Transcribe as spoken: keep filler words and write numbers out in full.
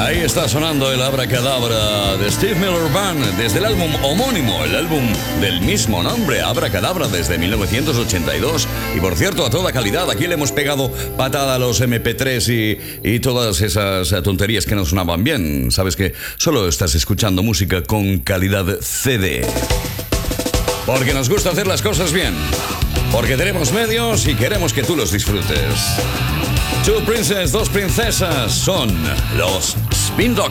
Ahí está sonando el Abracadabra de Steve Miller Band desde el álbum homónimo, el álbum del mismo nombre, Abracadabra, desde mil novecientos ochenta y dos. Y por cierto, a toda calidad, aquí le hemos pegado patada a los eme pe tres y, y todas esas tonterías que no sonaban bien. Sabes que solo estás escuchando música con calidad ce de. Porque nos gusta hacer las cosas bien. Porque tenemos medios y queremos que tú los disfrutes. Two Princess, dos princesas, son los Spin Doctors.